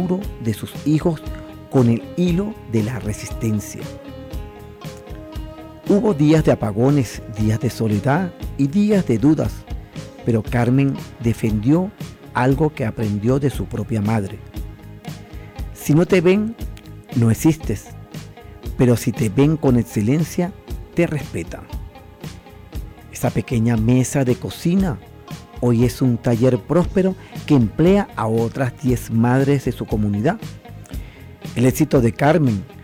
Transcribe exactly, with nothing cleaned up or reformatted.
futuro de sus hijos con el hilo de la resistencia. Hubo días de apagones, días de soledad y días de dudas, pero Carmen defendió algo que aprendió de su propia madre. Si no te ven, no existes, pero si te ven con excelencia, te respetan. Esa pequeña mesa de cocina hoy es un taller próspero que emplea a otras diez madres de su comunidad. El éxito de Carmen